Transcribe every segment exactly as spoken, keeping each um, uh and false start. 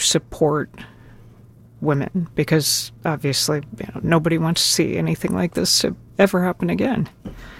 support women, because obviously, you know, nobody wants to see anything like this to ever happen again.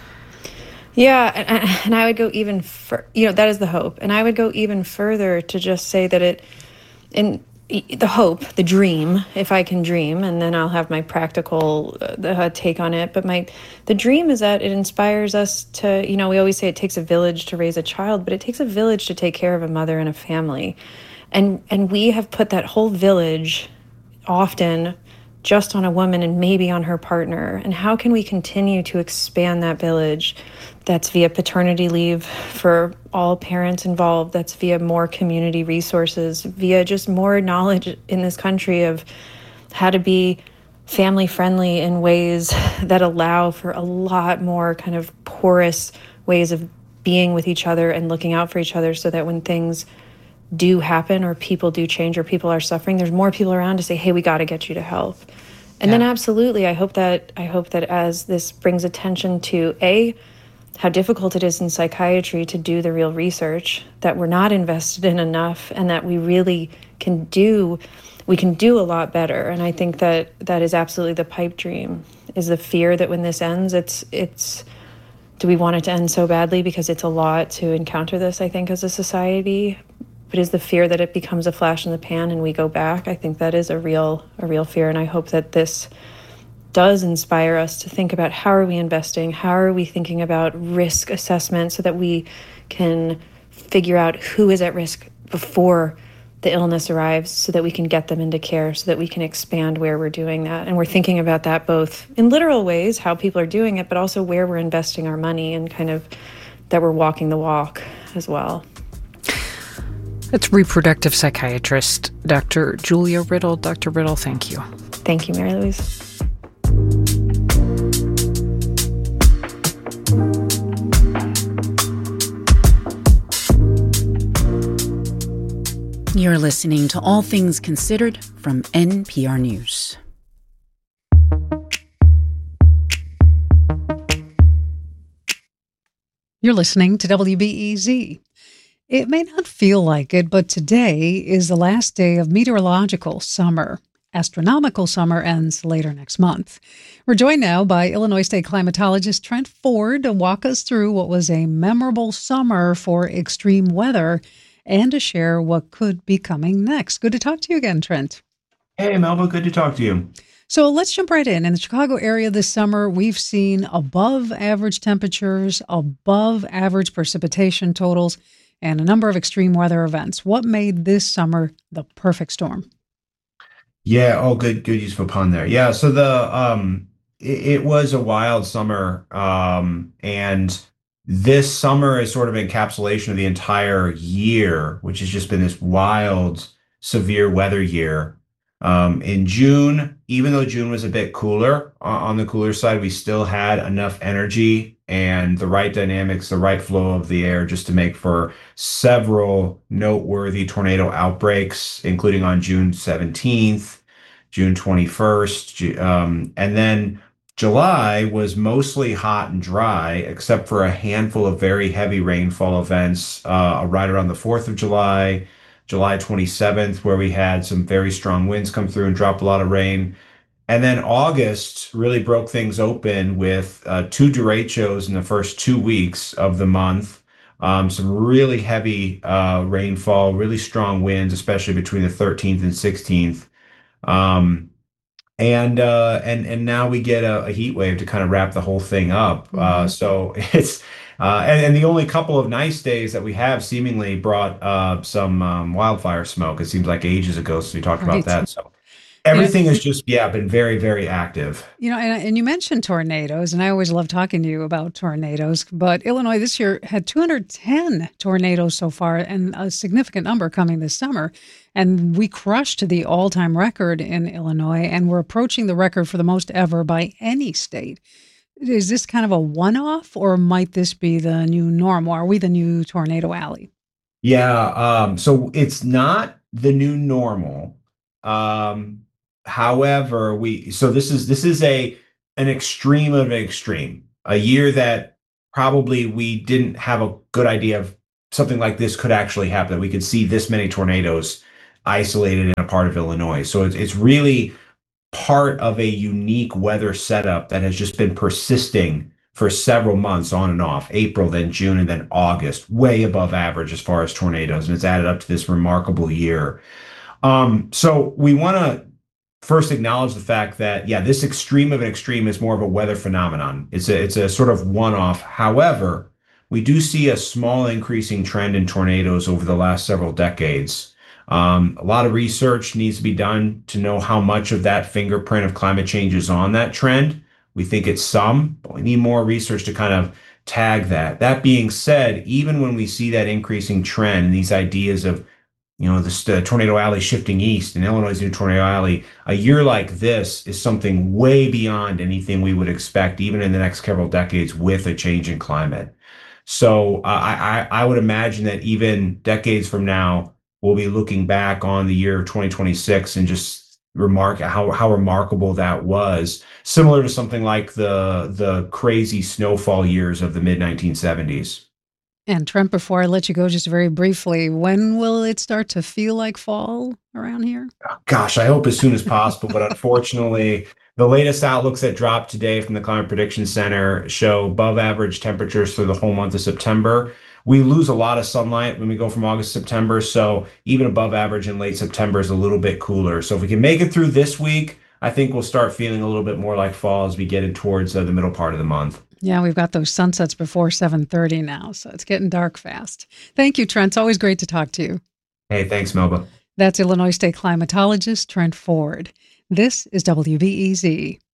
Yeah, and, and I would go even fur- you know, that is the hope. And I would go even further to just say that it, in the hope, the dream, if I can dream, and then I'll have my practical uh, take on it. But my, the dream is that it inspires us to, you know, we always say it takes a village to raise a child, but it takes a village to take care of a mother and a family. And, and we have put that whole village often just on a woman and maybe on her partner. And how can we continue to expand that village? That's via paternity leave for all parents involved. That's via more community resources, via just more knowledge in this country of how to be family friendly in ways that allow for a lot more kind of porous ways of being with each other and looking out for each other, so that when things do happen or people do change or people are suffering, there's more people around to say, hey, we got to get you to help. And yeah. Then absolutely, I hope that I hope that as this brings attention to A, how difficult it is in psychiatry to do the real research, that we're not invested in enough, and that we really can do, we can do a lot better. And I think that that is absolutely the pipe dream, is the fear that when this ends, it's, it's, do we want it to end so badly? Because it's a lot to encounter this, I think, as a society. But is the fear that it becomes a flash in the pan and we go back? I think that is a real, a real fear. And I hope that this does inspire us to think about, how are we investing? How are we thinking about risk assessment so that we can figure out who is at risk before the illness arrives, so that we can get them into care, so that we can expand where we're doing that. And we're thinking about that both in literal ways, how people are doing it, but also where we're investing our money, and kind of that we're walking the walk as well. It's reproductive psychiatrist Doctor Julia Riddle. Doctor Riddle, thank you. Thank you, Mary Louise. You're listening to All Things Considered from N P R News. You're listening to W B E Z. It may not feel like it, but today is the last day of meteorological summer. Astronomical summer ends later next month. We're joined now by Illinois State climatologist Trent Ford to walk us through what was a memorable summer for extreme weather and to share what could be coming next. Good to talk to you again, Trent. Hey, Melba, good to talk to you. So let's jump right in. In the Chicago area this summer, we've seen above average temperatures, above average precipitation totals, and a number of extreme weather events. What made this summer the perfect storm? Yeah, oh, good, good use of a pun there. Yeah, so the um, it, it was a wild summer, um, and this summer is sort of an encapsulation of the entire year, which has just been this wild, severe weather year. Um, in June, even though June was a bit cooler, uh, on the cooler side, we still had enough energy and the right dynamics, the right flow of the air, just to make for several noteworthy tornado outbreaks, including on June seventeenth, June twenty-first, um, and then July was mostly hot and dry, except for a handful of very heavy rainfall events uh, right around the fourth of July, July twenty-seventh, where we had some very strong winds come through and drop a lot of rain. And then August really broke things open with uh, two derechos in the first two weeks of the month. Um, some really heavy uh, rainfall, really strong winds, especially between the thirteenth and sixteenth. Um, and uh, and and now we get a, a heat wave to kind of wrap the whole thing up. Mm-hmm. Uh, so it's uh, and, and the only couple of nice days that we have seemingly brought uh, some um, wildfire smoke. It seems like ages ago since we talked right. about that. So everything yeah. has just yeah been very, very active. You know, and, and you mentioned tornadoes, and I always love talking to you about tornadoes. But Illinois this year had two hundred ten tornadoes so far, and a significant number coming this summer. And we crushed the all-time record in Illinois, and we're approaching the record for the most ever by any state. Is this kind of a one-off, or might this be the new normal? Are we the new Tornado Alley? Yeah, um, so it's not the new normal. Um, however, we so this is this is a an extreme of an extreme. A year that probably we didn't have a good idea of something like this could actually happen. We could see this many tornadoes isolated in a part of Illinois. So it's, it's really part of a unique weather setup that has just been persisting for several months on and off, April, then June, and then August, way above average as far as tornadoes. And it's added up to this remarkable year. Um, so we want to first acknowledge the fact that, yeah, this extreme of an extreme is more of a weather phenomenon. It's a, it's a sort of one-off. However, we do see a small increasing trend in tornadoes over the last several decades. Um, a lot of research needs to be done to know how much of that fingerprint of climate change is on that trend. We think it's some, but we need more research to kind of tag that. That being said, even when we see that increasing trend and these ideas of, you know, this uh, tornado alley shifting east and Illinois' new tornado alley, a year like this is something way beyond anything we would expect, even in the next several decades with a change in climate. So uh, I, I would imagine that even decades from now, we'll be looking back on the year of twenty twenty-six and just remark how, how remarkable that was, similar to something like the, the crazy snowfall years of the mid nineteen seventies. And Trent, before I let you go, just very briefly, when will it start to feel like fall around here? Gosh, I hope as soon as possible, but unfortunately, the latest outlooks that dropped today from the Climate Prediction Center show above average temperatures for the whole month of September. We lose a lot of sunlight when we go from August to September, so even above average in late September is a little bit cooler. So if we can make it through this week, I think we'll start feeling a little bit more like fall as we get in towards uh, the middle part of the month. Yeah, we've got those sunsets before seven thirty now, so it's getting dark fast. Thank you, Trent. It's always great to talk to you. Hey, thanks, Melba. That's Illinois State climatologist Trent Ford. This is W B E Z.